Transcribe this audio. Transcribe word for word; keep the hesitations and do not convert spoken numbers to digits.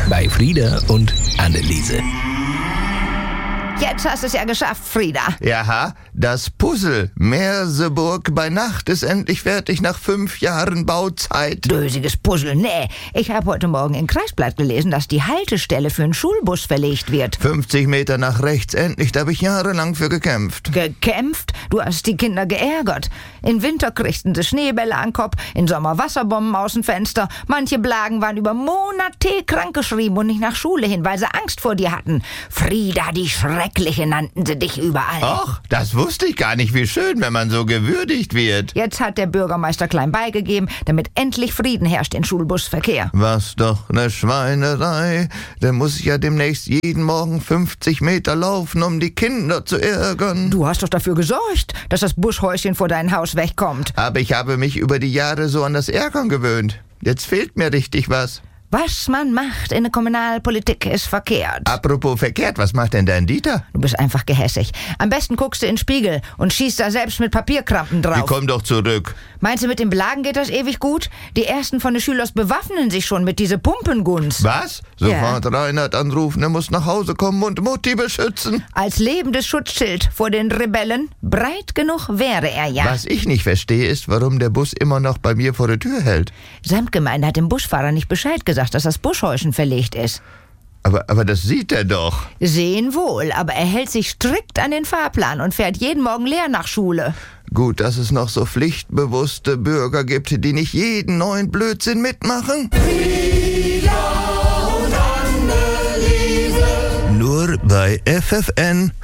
bei Frieda und Anneliese. Jetzt hast du es ja geschafft, Frieda. Jaha, das Puzzle Merseburg bei Nacht ist endlich fertig nach fünf Jahren Bauzeit. Dösiges Puzzle, nee. Ich habe heute Morgen im Kreisblatt gelesen, dass die Haltestelle für einen Schulbus verlegt wird. fünfzig Meter nach rechts, endlich, da habe ich jahrelang für gekämpft. Gekämpft? Du hast die Kinder geärgert. Im Winter kriegten sie Schneebälle an den Kopf, im Sommer Wasserbomben aus dem Fenster. Manche Blagen waren über Monate krankgeschrieben und nicht nach Schule hin, weil sie Angst vor dir hatten. Frieda, die Schreckliche nannten sie dich überall. Ach, das wusste ich gar nicht. Wie schön, wenn man so gewürdigt wird. Jetzt hat der Bürgermeister klein beigegeben, damit endlich Frieden herrscht in Schulbusverkehr. Was doch ne Schweinerei. Der muss ja demnächst jeden Morgen fünfzig Meter laufen, um die Kinder zu ärgern. Du hast doch dafür gesorgt, dass das Buschhäuschen vor dein Haus wegkommt. Aber ich habe mich über die Jahre so an das Ärgern gewöhnt. Jetzt fehlt mir richtig was. Was man macht in der Kommunalpolitik ist verkehrt. Apropos verkehrt, was macht denn dein Dieter? Du bist einfach gehässig. Am besten guckst du in den Spiegel und schießt da selbst mit Papierkrampen drauf. Die komm doch zurück. Meinst du, mit dem Belagen geht das ewig gut? Die ersten von den Schülers bewaffnen sich schon mit diese Pumpengunst. Was? Sofort Ja. Reinhard anrufen, er muss nach Hause kommen und Mutti beschützen. Als lebendes Schutzschild vor den Rebellen. Breit genug wäre er ja. Was ich nicht verstehe, ist, warum der Bus immer noch bei mir vor der Tür hält. Samtgemeinde hat dem Busfahrer nicht Bescheid gesagt, dass das Buschhäuschen verlegt ist. Aber, aber das sieht er doch. Sehen wohl, aber er hält sich strikt an den Fahrplan und fährt jeden Morgen leer nach Schule. Gut, dass es noch so pflichtbewusste Bürger gibt, die nicht jeden neuen Blödsinn mitmachen. Frieda und Anneliese. Nur bei F F N.